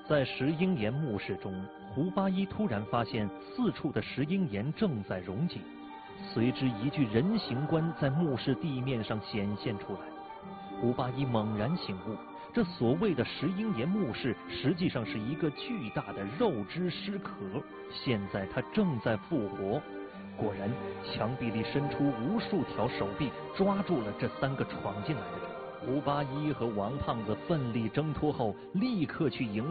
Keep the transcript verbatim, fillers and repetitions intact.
在石英岩墓室中，胡八一突然发现四处的石英岩正在溶解，随之一具人形棺在墓室地面上显现出来。胡八一猛然醒悟，这所谓的石英岩墓室实际上是一个巨大的肉汁尸壳，现在它正在复活。果然，墙壁里伸出无数条手臂，抓住了这三个闯进来的人。胡八一和王胖子奋力挣脱后，立刻去迎